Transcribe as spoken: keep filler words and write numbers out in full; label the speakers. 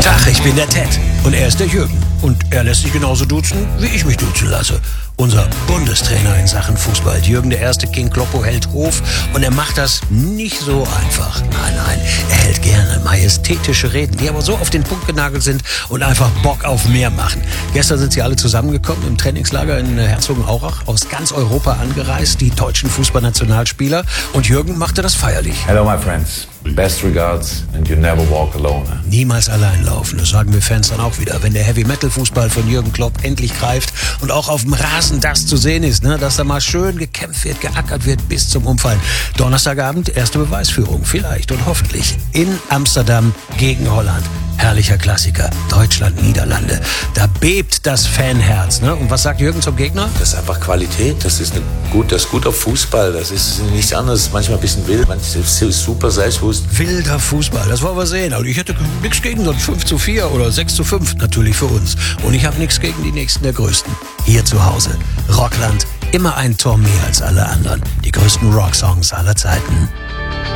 Speaker 1: Tag, ich bin der Ted und er ist der Jürgen. Und er lässt sich genauso duzen, wie ich mich duzen lasse. Unser Bundestrainer in Sachen Fußball. Jürgen, der erste King Kloppo, hält Hof und er macht das nicht so einfach. Nein, nein, er hält gerne majestätische Reden, die aber so auf den Punkt genagelt sind und einfach Bock auf mehr machen. Gestern sind sie alle zusammengekommen im Trainingslager in Herzogenaurach, aus ganz Europa angereist, die deutschen Fußballnationalspieler. Und Jürgen machte das feierlich.
Speaker 2: Hello, my friends. Best regards and you never walk alone.
Speaker 1: Niemals allein laufen, das sagen wir Fans dann auch wieder, wenn der Heavy-Metal-Fußball von Jürgen Klopp endlich greift und auch auf dem Rasen das zu sehen ist, ne? Dass da mal schön gekämpft wird, geackert wird bis zum Umfallen. Donnerstagabend erste Beweisführung, vielleicht und hoffentlich in Amsterdam gegen Holland. Herrlicher Klassiker, Deutschland, Niederlande. Da bebt das Fanherz. Ne? Und was sagt Jürgen zum Gegner?
Speaker 3: Das ist einfach Qualität, das ist, eine gut, das ist guter Fußball, das ist nichts anderes, manchmal ein bisschen wild, manchmal ist super selbstbewusst.
Speaker 1: Wilder Fußball, das wollen wir sehen. Also ich hätte nichts gegen so ein fünf zu vier oder sechs zu fünf, natürlich für uns. Und ich habe nichts gegen die Nächsten der Größten. Hier zu Hause, Rockland, immer ein Tor mehr als alle anderen. Die größten Rocksongs aller Zeiten.